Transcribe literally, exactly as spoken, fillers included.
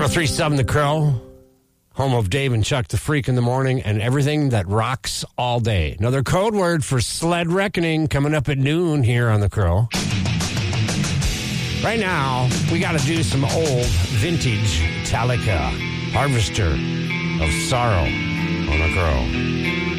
one oh three point seven The Crow, home of Dave and Chuck the Freak in the morning, and everything that rocks all day. Another code word for Sled Reckoning coming up at noon here on The Crow. Right now, we got to do some old vintage Metallica, Harvester of Sorrow on The Crow.